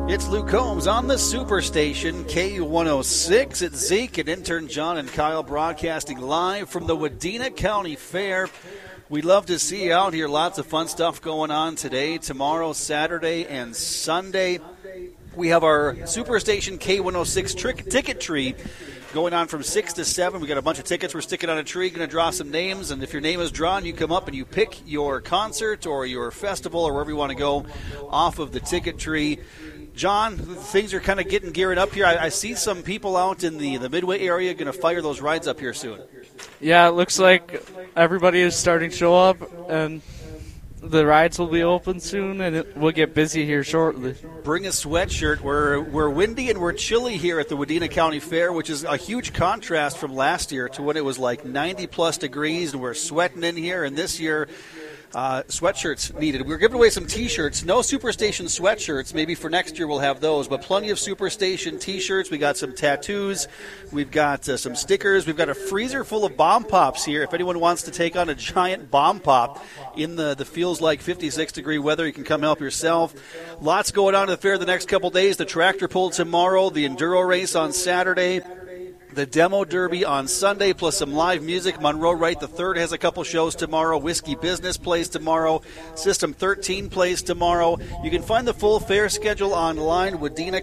It's Luke Combs on the Superstation, K106. It's Zeke and intern John and Kyle broadcasting live from the Wadena County Fair. We'd love to see you out here. Lots of fun stuff going on today, tomorrow, Saturday, and Sunday. We have our Superstation K106 ticket tree going on from 6 to 7. We got a bunch of tickets we're sticking on a tree, going to draw some names, and if your name is drawn, you come up and you pick your concert or your festival or wherever you want to go off of the ticket tree. John, things are kind of getting geared up here. I see some people out in the Midway area going to fire those rides up here soon. Yeah, it looks like everybody is starting to show up, and the rides will be open soon, and we'll get busy here shortly. Bring a sweatshirt. We're windy and we're chilly here at the Wadena County Fair, which is a huge contrast from last year to when it was like 90-plus degrees, and we're sweating in here, and this year sweatshirts needed. We're giving away some T-shirts. No Superstation sweatshirts. Maybe for next year we'll have those, but plenty of Superstation T-shirts. We got some tattoos. We've got some stickers. We've got a freezer full of bomb pops here. If anyone wants to take on a giant bomb pop in the feels like 56-degree weather, you can come help yourself. Lots going on at the fair the next couple days. The tractor pull tomorrow, the enduro race on Saturday, the Demo Derby on Sunday, plus some live music. Monroe Wright III has a couple shows tomorrow. Whiskey Business plays tomorrow. System 13 plays tomorrow. You can find the full fair schedule online,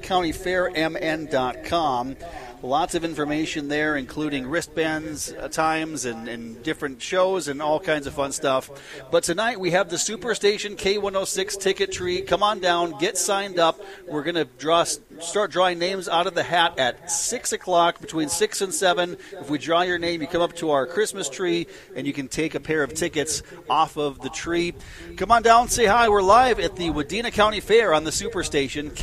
WadenaCountyFairMN.com. Lots of information there, including wristbands, times, and different shows and all kinds of fun stuff. But tonight we have the Superstation K106 ticket tree. Come on down, get signed up. We're going to start drawing names out of the hat at 6 o'clock, between 6 and 7. If we draw your name, you come up to our Christmas tree, and you can take a pair of tickets off of the tree. Come on down, say hi. We're live at the Wadena County Fair on the Superstation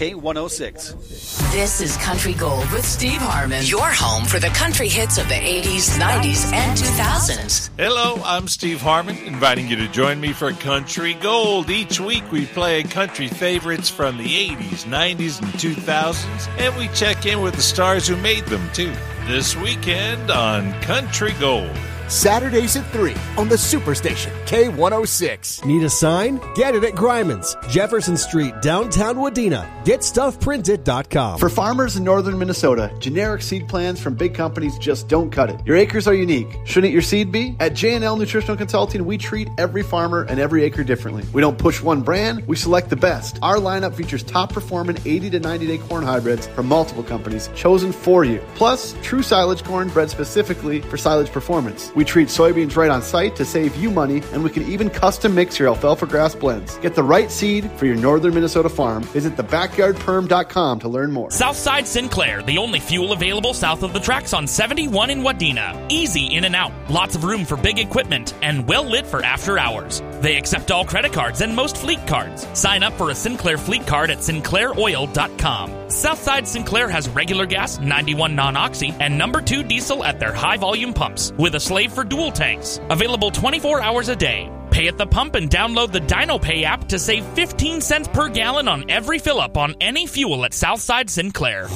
K106. This is Country Gold with Steve Harmon. Your home for the country hits of the 80s, 90s, and 2000s. Hello, I'm Steve Harmon, inviting you to join me for Country Gold. Each week we play country favorites from the 80s, 90s, and 2000s, and we check in with the stars who made them, too. This weekend on Country Gold. Saturdays at 3 on the Superstation K106. Need a sign? Get it at Greiman's, Jefferson Street, downtown Wadena. GetStuffPrinted.com. For farmers in northern Minnesota, generic seed plans from big companies just don't cut it. Your acres are unique. Shouldn't your seed be? At J&L Nutritional Consulting, we treat every farmer and every acre differently. We don't push one brand, we select the best. Our lineup features top-performing 80 to 90-day corn hybrids from multiple companies chosen for you. Plus, true silage corn bred specifically for silage performance. We treat soybeans right on site to save you money, and we can even custom mix your alfalfa grass blends. Get the right seed for your northern Minnesota farm. Visit thebackyardperm.com to learn more. Southside Sinclair, the only fuel available south of the tracks on 71 in Wadena. Easy in and out, lots of room for big equipment, and well lit for after hours. They accept all credit cards and most fleet cards. Sign up for a Sinclair fleet card at sinclairoil.com. Southside Sinclair has regular gas, 91 non-oxy, and number 2 diesel at their high-volume pumps, with a slave for dual tanks. Available 24 hours a day. Pay at the pump and download the DinoPay app to save 15 cents per gallon on every fill-up on any fuel at Southside Sinclair.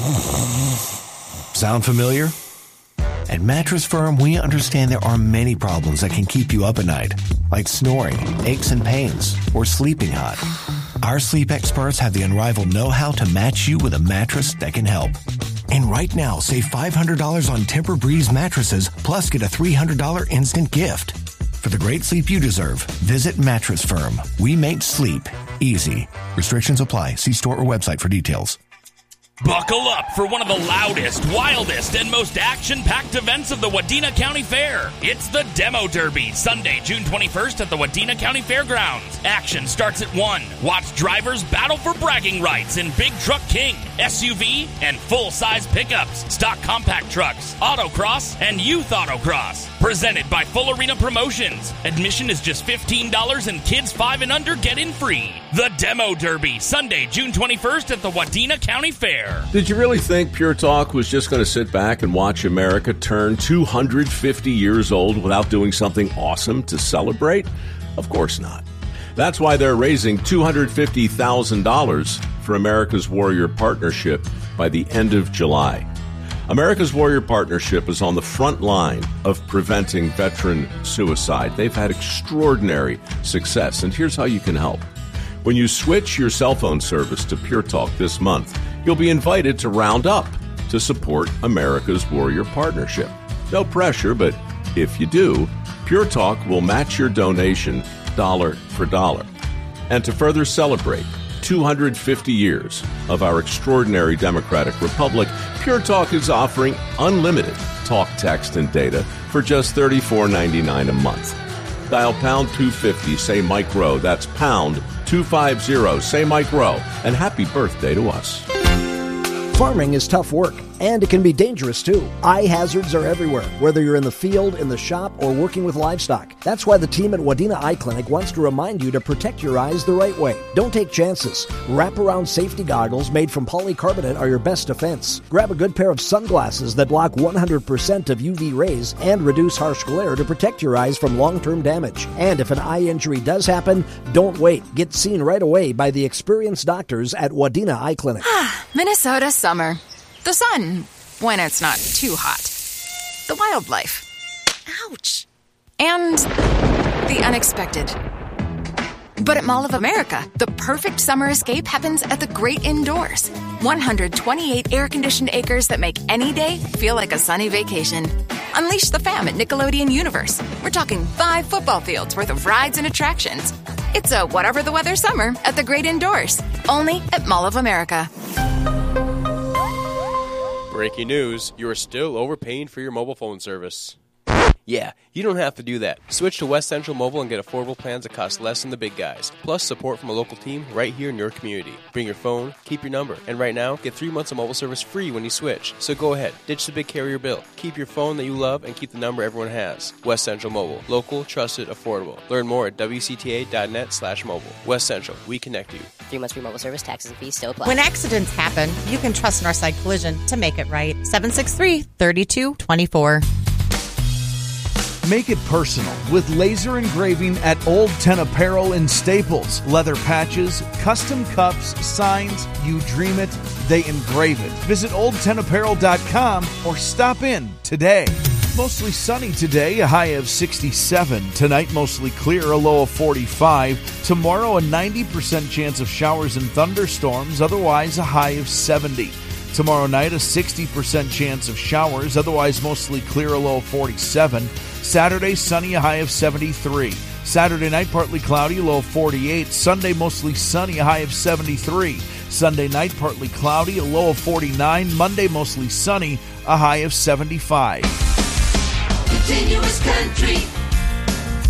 Sound familiar? At Mattress Firm, we understand there are many problems that can keep you up at night, like snoring, aches and pains, or sleeping hot. Our sleep experts have the unrivaled know-how to match you with a mattress that can help. And right now, save $500 on Tempur-Breeze mattresses, plus get a $300 instant gift. For the great sleep you deserve, visit Mattress Firm. We make sleep easy. Restrictions apply. See store or website for details. Buckle up for one of the loudest, wildest, and most action-packed events of the Wadena County Fair. It's the Demo Derby, Sunday, June 21st at the Wadena County Fairgrounds. Action starts at 1. Watch drivers battle for bragging rights in Big Truck King, SUV, and full-size pickups, stock compact trucks, autocross, and youth autocross. Presented by Full Arena Promotions. Admission is just $15 and kids 5 and under get in free. The Demo Derby, Sunday, June 21st at the Wadena County Fair. Did you really think Pure Talk was just going to sit back and watch America turn 250 years old without doing something awesome to celebrate? Of course not. That's why they're raising $250,000 for America's Warrior Partnership by the end of July. America's Warrior Partnership is on the front line of preventing veteran suicide. They've had extraordinary success, and here's how you can help. When you switch your cell phone service to Pure Talk this month, you'll be invited to round up to support America's Warrior Partnership. No pressure, but if you do, Pure Talk will match your donation dollar for dollar. And to further celebrate 250 years of our extraordinary democratic republic, Pure Talk is offering unlimited talk, text, and data for just $34.99 a month. Dial pound 250, say Mike Rowe. That's pound 250, say Mike Rowe. And happy birthday to us. Farming is tough work, and it can be dangerous too. Eye hazards are everywhere, whether you're in the field, in the shop, or working with livestock. That's why the team at Wadena Eye Clinic wants to remind you to protect your eyes the right way. Don't take chances. Wraparound safety goggles made from polycarbonate are your best defense. Grab a good pair of sunglasses that block 100% of UV rays and reduce harsh glare to protect your eyes from long-term damage. And if an eye injury does happen, don't wait. Get seen right away by the experienced doctors at Wadena Eye Clinic. Minnesota summer. The sun, when it's not too hot. The wildlife. Ouch. And the unexpected. But at Mall of America, the perfect summer escape happens at the great indoors. 128 air-conditioned acres that make any day feel like a sunny vacation. Unleash the fam at Nickelodeon Universe. We're talking 5 football fields worth of rides and attractions. It's a whatever the weather summer at the great indoors. Only at Mall of America. Breaking news, you are still overpaying for your mobile phone service. Yeah, you don't have to do that. Switch to West Central Mobile and get affordable plans that cost less than the big guys. Plus support from a local team right here in your community. Bring your phone, keep your number. And right now, get 3 months of mobile service free when you switch. So go ahead, ditch the big carrier bill. Keep your phone that you love and keep the number everyone has. West Central Mobile. Local, trusted, affordable. Learn more at WCTA.net/mobile. West Central. We connect you. 3 months free mobile service, taxes and fees still apply. When accidents happen, you can trust Northside Collision to make it right. 763-3224. Make it personal with laser engraving at Old 10 Apparel in Staples. Leather patches, custom cups, signs, you dream it, they engrave it. Visit old10apparel.com or stop in today. Mostly sunny today, a high of 67. Tonight, mostly clear, a low of 45. Tomorrow, a 90% chance of showers and thunderstorms, otherwise a high of 70. Tomorrow night, a 60% chance of showers, otherwise mostly clear, a low of 47. Saturday, sunny, a high of 73. Saturday night, partly cloudy, a low of 48. Sunday, mostly sunny, a high of 73. Sunday night, partly cloudy, a low of 49. Monday, mostly sunny, a high of 75. Continuous country.